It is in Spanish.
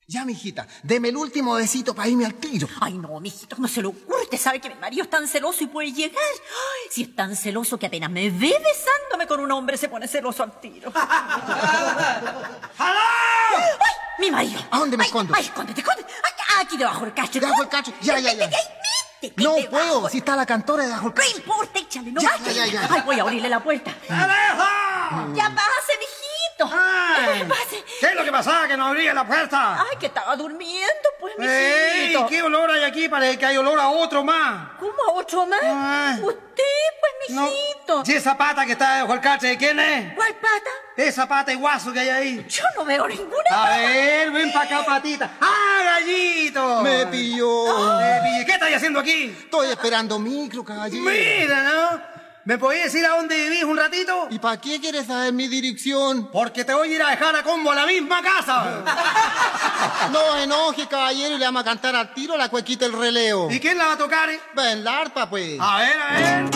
Ya, mijita, deme el último besito para irme al tiro. Ay, no, mijito, ¿cómo se le ocurre? Usted sabe que mi marido es tan celoso y puede llegar. Ay, si es tan celoso que apenas me ve besándome con un hombre, se pone celoso al tiro. ¡Aló! ¡Ay, mi marido! ¿A dónde me escondo? Ay, escóndete, escóndete. Ay, aquí debajo del cacho. ¿Debajo del cacho? Ya. No puedo, si está la cantora debajo del No cacho. importa, échale, no Ya. Ay, voy a abrirle la puerta. ¡Alejo! Ya pase, mijito. Ay, Pase. ¿qué es lo que pasaba que no abría la puerta? Ay, que estaba durmiendo, pues, ¡Ey! mijito. ¿Qué olor hay aquí? Parece que hay olor a otro más. ¿Cómo a otro más? Ay. Usted, pues, mijito. ¿Y esa pata que está debajo del cacho de quién es? ¿Cuál pata? Esa pata de guaso que hay ahí. Yo no veo ninguna A pata. ver, ven para acá, patita. ¡Ah, gallito! Me pilló. Me pillé. ¿Qué estás haciendo aquí? Estoy esperando micro, caballero. Mira, ¿no? ¿Me podías decir a dónde vivís un ratito? ¿Y para qué quieres saber mi dirección? Porque te voy a ir a dejar a combo a la misma casa. No enoje, caballero, y le vamos a cantar al tiro la cuequita del releo. ¿Y quién la va a tocar? Ven, la arpa, pues. A ver, a ver.